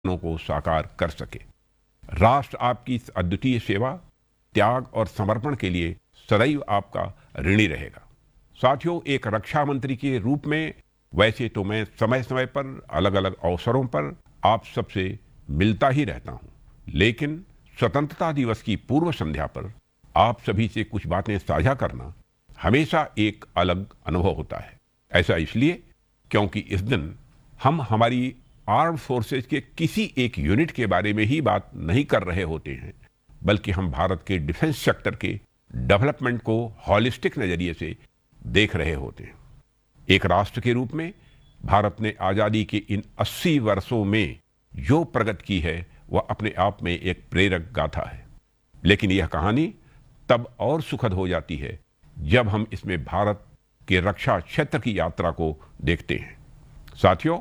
सपनों को साकार कर सके। राष्ट्र आपकी इस अद्वितीय सेवा, त्याग और समर्पण के लिए सदैव आपका ऋणी रहेगा। साथियों, एक रक्षा मंत्री के रूप में वैसे तो मैं समय समय पर अलग अलग अवसरों पर आप सबसे मिलता ही रहता हूं, लेकिन स्वतंत्रता दिवस की पूर्व संध्या पर आप सभी से कुछ बातें साझा करना हमेशा एक अलग अनुभव होता है। ऐसा इसलिए क्योंकि इस दिन हम हमारी आर्म फोर्सेज के किसी एक यूनिट के बारे में ही बात नहीं कर रहे होते हैं, बल्कि हम भारत के डिफेंस सेक्टर के डेवलपमेंट को हॉलिस्टिक नजरिए से देख रहे होते हैं। एक राष्ट्र के रूप में भारत ने आजादी के इन 80 वर्षों में जो प्रगति की है वह अपने आप में एक प्रेरक गाथा है। लेकिन यह कहानी तब और सुखद हो जाती है जब हम इसमें भारत के रक्षा क्षेत्र की यात्रा को देखते हैं। साथियों,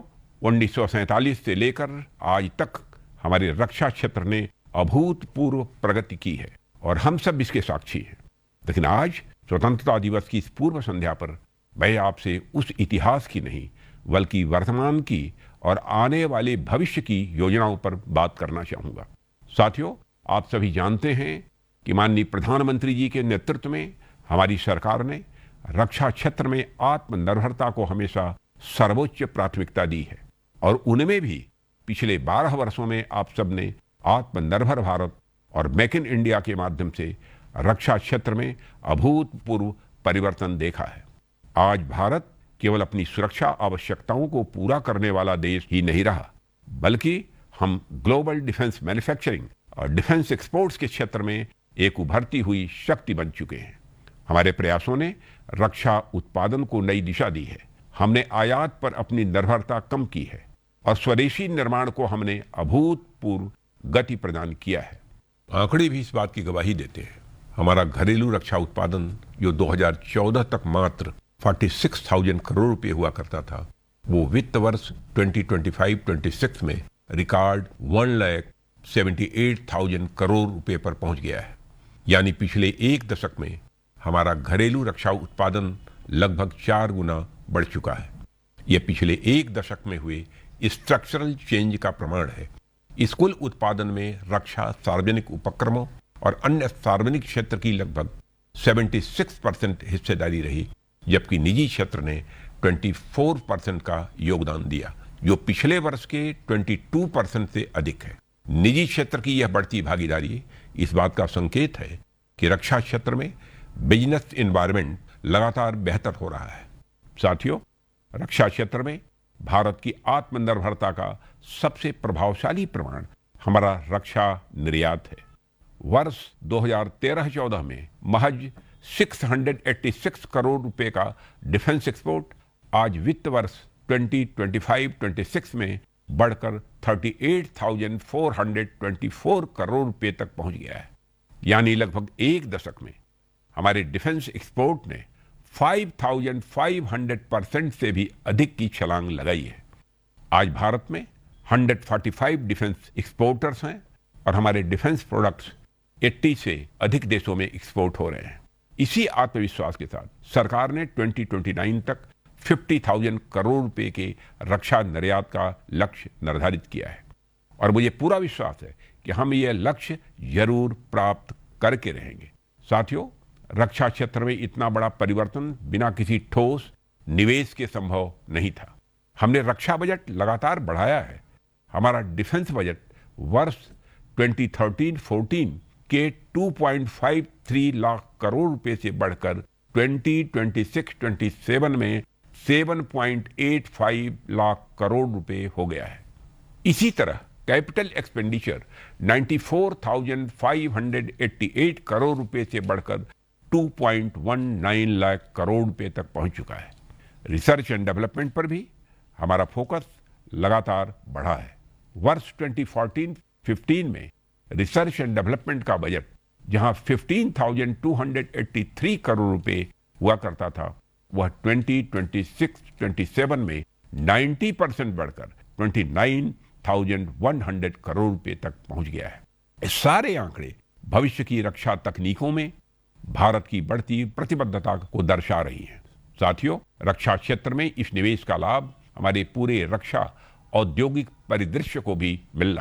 1947 से लेकर आज तक हमारे रक्षा क्षेत्र ने अभूतपूर्व प्रगति की है और हम सब इसके साक्षी हैं। लेकिन आज स्वतंत्रता दिवस की इस पूर्व संध्या पर मैं आपसे उस इतिहास की नहीं बल्कि वर्तमान की और आने वाले भविष्य की योजनाओं पर बात करना चाहूंगा। साथियों, आप सभी जानते हैं कि माननीय प्रधानमंत्री जी के नेतृत्व में हमारी सरकार ने रक्षा क्षेत्र में आत्मनिर्भरता को हमेशा सर्वोच्च प्राथमिकता दी है और उनमें भी पिछले 12 वर्षों में आप सबने आत्मनिर्भर भारत और मेक इन इंडिया के माध्यम से रक्षा क्षेत्र में अभूतपूर्व परिवर्तन देखा है। आज भारत केवल अपनी सुरक्षा आवश्यकताओं को पूरा करने वाला देश ही नहीं रहा, बल्कि हम ग्लोबल डिफेंस मैन्युफैक्चरिंग और डिफेंस एक्सपोर्ट्स के क्षेत्र में एक उभरती हुई शक्ति बन चुके हैं। हमारे प्रयासों ने रक्षा उत्पादन को नई दिशा दी है। हमने आयात पर अपनी निर्भरता कम की है और स्वदेशी निर्माण को हमने अभूतपूर्व गति प्रदान किया है। आंकड़े भी इस बात की गवाही देते हैं। हमारा घरेलू रक्षा उत्पादन जो 2014 तक मात्र 46,000 करोड़ रुपए हुआ करता था, वो वित्त वर्ष 2025-26 में रिकॉर्ड 1,78,000 करोड़ रुपए पर पहुंच गया है। यानी पिछले एक दशक में हमारा घरेलू रक्षा उत्पादन लगभग 4 गुना बढ़ चुका है। यह पिछले एक दशक में हुए स्ट्रक्चरल चेंज का प्रमाण है। इस कुल उत्पादन में रक्षा, सार्वजनिक उपक्रमों और अन्य सार्वजनिक क्षेत्र की लगभग 76% हिस्सेदारी रही, जबकि निजी क्षेत्र ने 24% का योगदान दिया, जो पिछले वर्ष के 22% से अधिक है। निजी क्षेत्र की यह बढ़ती भागीदारी इस बात का संकेत है कि रक्षा क्षेत्र में बिजनेस एनवायरनमेंट लगातार बेहतर हो रहा है। साथियों, रक्षा क्षेत्र में भारत की आत्मनिर्भरता का सबसे प्रभावशाली प्रमाण हमारा रक्षा निर्यात है। वर्ष 2013-14 में महज 686 करोड़ रुपए का डिफेंस एक्सपोर्ट आज वित्त वर्ष 2025-26 में बढ़कर 38,424 करोड़ रुपए तक पहुंच गया है। यानी लगभग एक दशक में हमारे डिफेंस एक्सपोर्ट ने 5,500% से भी अधिक की छलांग लगाई है। आज भारत में 145 डिफेंस एक्सपोर्टर्स हैं और हमारे डिफेंस प्रोडक्ट्स 80 से अधिक देशों में एक्सपोर्ट हो रहे हैं। इसी आत्मविश्वास के साथ सरकार ने 2029 तक 50,000 करोड़ रुपए के रक्षा निर्यात का लक्ष्य निर्धारित किया है और मुझे पूरा विश्वास है कि हम यह लक्ष्य जरूर प्राप्त करके रहेंगे। साथियों, रक्षा क्षेत्र में इतना बड़ा परिवर्तन बिना किसी ठोस निवेश के संभव नहीं था। हमने रक्षा बजट लगातार बढ़ाया है। हमारा डिफेंस बजट वर्ष 2013-14 के 2.53 लाख करोड़ रुपए से बढ़कर 2026-27 में 7.85 लाख करोड़ रुपए हो गया है। इसी तरह कैपिटल एक्सपेंडिचर 94,588 करोड़ रुपए से बढ़कर 2.19 लाख करोड़ रुपए तक पहुंच चुका है। रिसर्च एंड डेवलपमेंट पर भी हमारा फोकस लगातार बढ़ा है। वर्ष 2014-15 में रिसर्च एंड डेवलपमेंट का बजट जहां 15,283 करोड़ रुपए हुआ करता था, वह 2026-27 में 90% बढ़कर 29,100 करोड़ रुपए तक पहुंच गया है। ये सारे आंकड़े भविष्य की रक्षा तकनीकों में भारत की बढ़ती प्रतिबद्धता को दर्शा रही हैं। साथियों, रक्षा क्षेत्र में इस निवेश का लाभ हमारे पूरे रक्षा औद्योगिक परिदृश्य को भी मिलना।